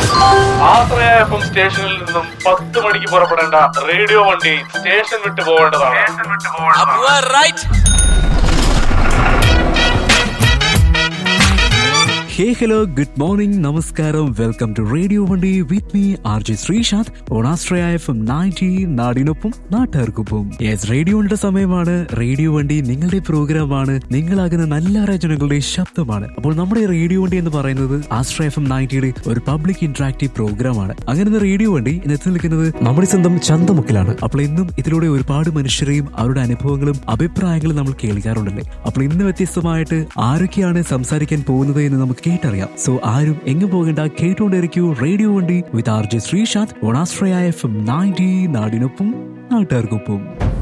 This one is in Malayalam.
ആശ്രയ FM സ്റ്റേഷനിൽ നിന്നും 10 മണിക്ക് പുറപ്പെടേണ്ട റേഡിയോ വണ്ടി സ്റ്റേഷൻ വിട്ടു പോകേണ്ടതാണ്. Hey, hello, good morning, namaskaram, welcome to Radio Vandi with me, RJ Srishant, on Astraya FM 90, നാടിനൊപ്പം നാട്ടുകാർക്കൊപ്പം. യെസ്, റേഡിയോയുടെ സമയമാണ്. റേഡിയോ വണ്ടി നിങ്ങളുടെ പ്രോഗ്രാമാണ്, നിങ്ങളാകുന്ന നല്ല രചനകളുടെ ശബ്ദമാണ്. അപ്പോൾ നമ്മുടെ റേഡിയോ വണ്ടി എന്ന് പറയുന്നത് ആസ്ട്രയ FM 90യുടെ ഒരു പബ്ലിക് ഇന്ററാക്റ്റീവ് പ്രോഗ്രാമാണ്. അങ്ങനെ റേഡിയോ വണ്ടി ഇന്നെത്തി നിൽക്കുന്നത് നമ്മുടെ സ്വന്തം ചന്തമുക്കിലാണ്. അപ്പോൾ ഇന്നും ഇതിലൂടെ ഒരുപാട് മനുഷ്യരെയും അവരുടെ അനുഭവങ്ങളും അഭിപ്രായങ്ങളും നമ്മൾ കേൾക്കാറുണ്ടല്ലേ. അപ്പോൾ ഇന്ന് വ്യത്യസ്തമായിട്ട് ആരൊക്കെയാണ് സംസാരിക്കാൻ പോകുന്നത് എന്ന് നമുക്ക് കേട്ടറിയാം. സോ ആരും എങ്ങും പോകേണ്ട, കേട്ടുകൊണ്ടിരിക്കൂ റേഡിയോ വണ്ടി വിത്ത് RJ ശ്രീശാന്ത് ഓൺ ആസ്ട്രയ FM 90, നാടിനൊപ്പം നാട്ടുകാർക്കൊപ്പം.